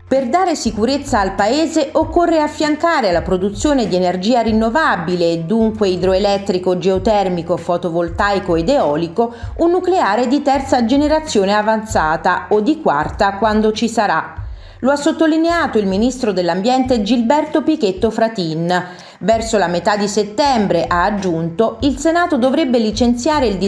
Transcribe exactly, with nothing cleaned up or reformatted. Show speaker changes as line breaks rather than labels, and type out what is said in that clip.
Per dare sicurezza al Paese occorre affiancare alla produzione di energia rinnovabile e dunque idroelettrico, geotermico, fotovoltaico ed eolico un nucleare di terza generazione avanzata o di quarta quando ci sarà. Lo ha sottolineato il ministro dell'Ambiente Gilberto Pichetto Fratin. Verso la metà di settembre, ha aggiunto, il Senato dovrebbe licenziare il